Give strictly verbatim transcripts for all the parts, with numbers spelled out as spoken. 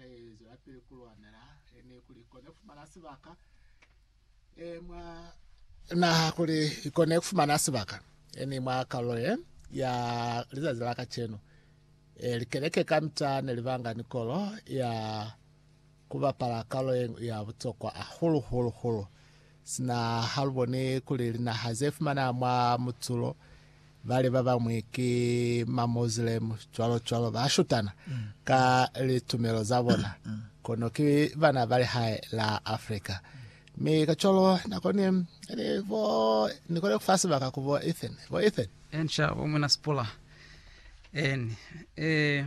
ne zirapiri kulwanira ene kuli kone kufumana sibaka e mwa na kuli kone kufumana sibaka ene mwa kaloye ya liza zilaka cheno e likeleke kamta nelivanga nikolo ya kuba para kaloye ya butokwa ahulu hulu hulu sina halbone kuli lina hazefu mana mwa mutulo vale baba mwiki ma Muslim chwalo chwalo bashutana mm. ka litumelo zabona mm. kono ki vana vale hai la Afrika mm. mi kacholo nakoni ene vo nikole kufasi baka kuvo Ethan vo Ethan ensha vomuna spola en eh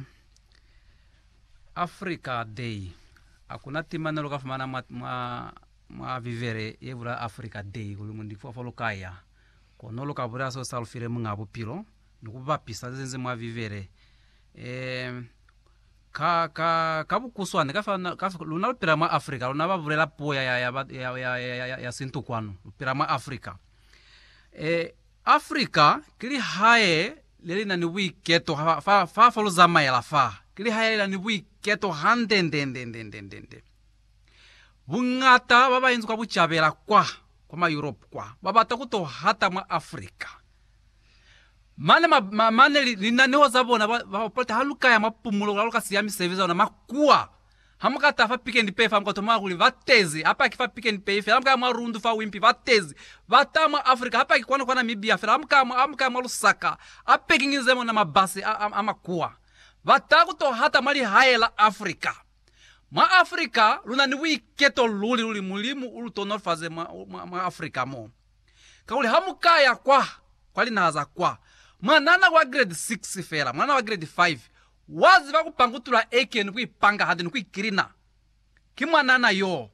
Africa Day akuna timana loka fumana ma ma, ma vivere evura Africa Day kulumundi fo folokaya kono loka bura so salfire mungabo pilo nukuba pisa zenze mwa vivere eh ka ka kabukuswane kafana ka luna pira ma Africa luna bavurela poya ya ya ya ya, ya, ya, ya sintu kwano pira ma Africa eh Africa kili hae leli na ni wiketo fa fa folo zama ya fa kili hae la ni wiketo handendendendendende bungata baba inzu kwa buchabela kwa kwa ma Europe kwa baba takuto hata ma Africa mane ma, ma mane linani wazabona ba pote haluka ya mapumulo haluka siyami service na makua hamuka tafa pick and pay famko toma kuli vatezi hapa kifa pick and pay famka marundu fa wimpi vatezi vatama Africa hapa kikwana kwa Namibia famka amka malusaka apekingizemo na mabasi amakua vatakuto hata mali haela Africa ma Africa luna ni wiketo luli luli mulimu ulutono faze ma, ma, ma Africa mo kauli hamuka ya kwa kwali naza kwa manana wa grade six fela mwana wa grade five wazi vakupangutula eke ni kuipanga hadi ni kuikirina kimwanana yo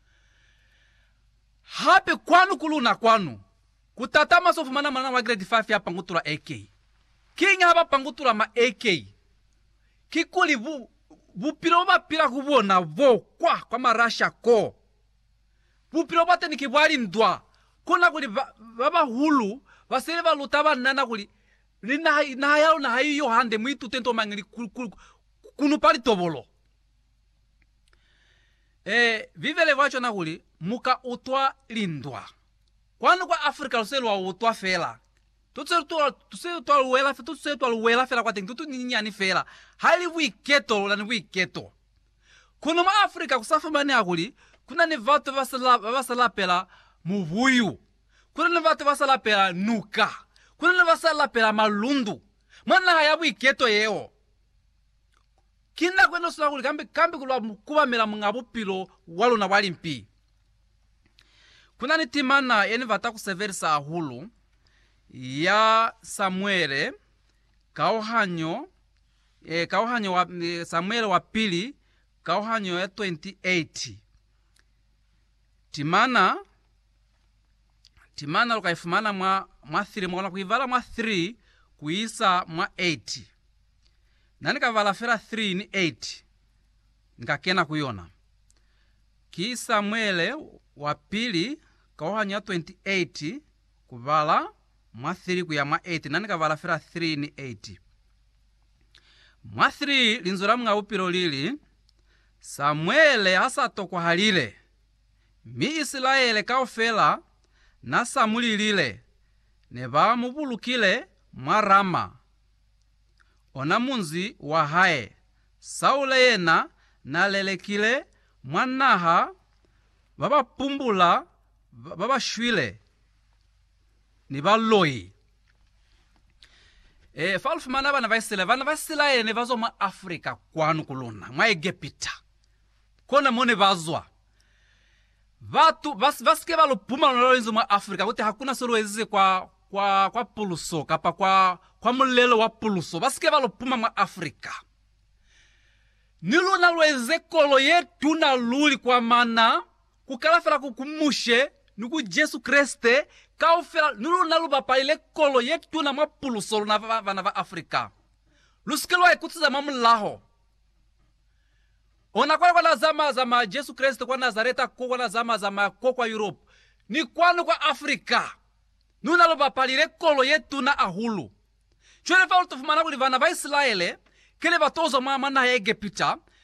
hape kwanu kuluna kwanu kutatama sofu mana mana wa grade five ya pangutula eke kinga hapa pangutula ma eke kikuli bu bupiro bapira kubona vo kwa kwa marasha ko bupiro bate ni kibwali ndwa kuna kuli baba hulu basele balutaba nana kuli lina na yao na hiyo hande mwitu tento mangili kunu pali tobolo eh vivele vacho na kuli muka utwa lindwa kwanu kwa Afrika luselwa utwa fela tutse tutwa tutse tutwa luela tutse tutwa luela fela kwa tengi tutu nyani fela hali wiketo la ni wiketo kuno ma Afrika kusafa mane akuli kuna ni vatu vasala vasala pela muvuyu kuna ni vatu vasala pela nuka kuna ni vasala pela malundu mana haya wiketo yeo kina kweno sala kuli kambi kambi kulwa kuba mela mungabu pilo walo na walimpi kuna ni timana yeni vata kuseverisa hulu ya Samuele kauhanyo e kauhanyo wa e, Samuele wa pili kauhanyo ya twenty-eight timana timana lukaifumana mwa mwa three mwana kuivala mwa three kuisa mwa eight nani kavala fera three ni eight nikakena kuyona ki Samuele wa pili kauhanyo ya twenty-eight kuvala mwa three kuya mwa eight nani kavala fera three ni eight mwa three linzura mga upiro lili Samuele hasa tokwa halile mi Israele kaofela na Samuli lile neba mubulukile mwa Rama ona munzi wa hae Saule yena na lelekile mwanaha baba pumbula baba shwile ni baloi e falfu mana bana vaisile bana vaisila ene vazo ma Afrika kwanu kuluna ma Egipta kona mone vazwa vatu vas vaske valo puma lolenzo ma Afrika kuti hakuna solo ezize kwa kwa kwa puluso kapa kwa kwa mulelo wa puluso vaske valo puma ma Afrika nilo nalweze kolo yetu na luli kwa mana kukalafela kukumushe nuku Jesu Kriste kaofela nulu naluba pa ile kolo yetu na mapuluso na vana va Afrika luskelo ekutiza mamulaho ona kwa kwa zama zama Jesu Kriste kwa Nazareta kwa kwa zama zama kwa kwa Europe ni kwanu kwa Afrika nulu naluba pa ile kolo yetu na ahulu chwele fa ultufumana kuli vana va Israele kele vatozo mama na Egipta